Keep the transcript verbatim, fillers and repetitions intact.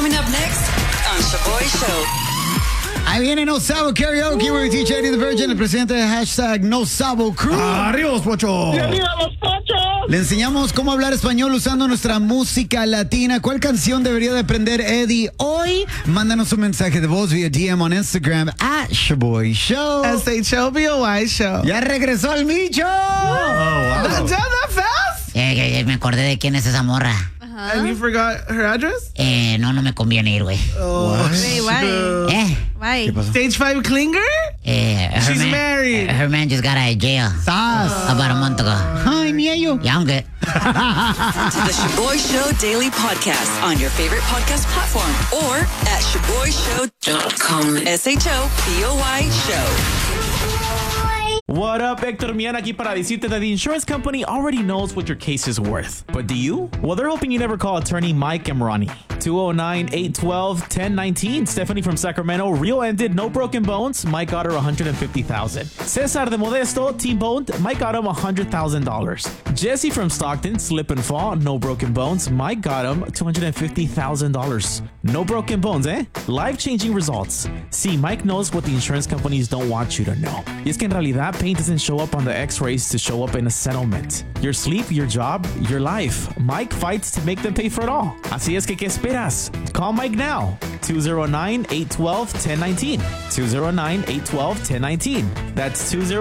Coming up next on Shaboy Show. Ahí viene No Sabo Karaoke with D J Eddie the Virgin, el presidente de hashtag No Sabo Crew. ¡Arriba los pochos! ¡Y arriba los pochos! Le enseñamos cómo hablar español usando nuestra música latina. ¿Cuál canción debería de aprender Eddie hoy? Mándanos un mensaje de voz vía D M on Instagram at Shaboy Show. S H O B O Y Show. ¡Ya regresó el Micho! Oh, wow. That, that fast? Eh, eh, me acordé de quién es esa morra. And you forgot her address? Eh, no, no me conviene ir, güey. Oh, Wait, why? Eh, Why? Stage five clinger? eh, her She's man, married. Her man just got out of jail ¡Sas! about a month ago. ¡Ay, ni ello! Yeah, I'm good. To the Shaboy Show Daily Podcast on your favorite podcast platform or at shaboy show dot com. S H O B O Y Show. What up, Hector Mian aquí para decirte that the insurance company already knows what your case is worth. But do you? Well, they're hoping you never call attorney Mike Emrani. two oh nine, eight one two, one oh one nine. Stephanie from Sacramento. Real ended, no broken bones. Mike got her one hundred fifty thousand dollars. Cesar de Modesto, T-boned. Mike got him one hundred thousand dollars. Jesse from Stockton, slip and fall, no broken bones. Mike got him two hundred fifty thousand dollars. No broken bones, eh? Life-changing results. See, Mike knows what the insurance companies don't want you to know. Y es que en realidad, pain doesn't show up on the x-rays to show up in a settlement. Your sleep, your job, your life. Mike fights to make them pay for it all. Así es que, ¿qué esperas? Call Mike now. two oh nine, eight one two, one oh one nine. two oh nine, eight one two, one oh one nine. That's two